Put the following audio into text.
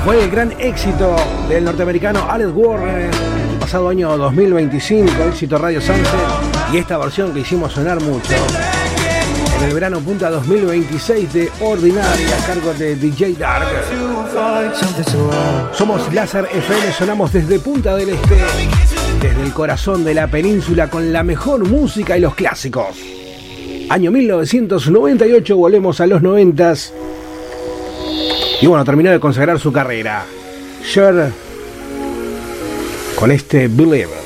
Fue el gran éxito del norteamericano Alex Warren el pasado año 2025, éxito Radio Sunset, y esta versión que hicimos sonar mucho en el verano punta 2026 de Ordinary a cargo de DJ Dark. Somos Láser FM, sonamos desde Punta del Este, desde el corazón de la península con la mejor música y los clásicos. Año 1998, volvemos a los 90s. Y bueno, terminó de consagrar su carrera. Cher con este Believer.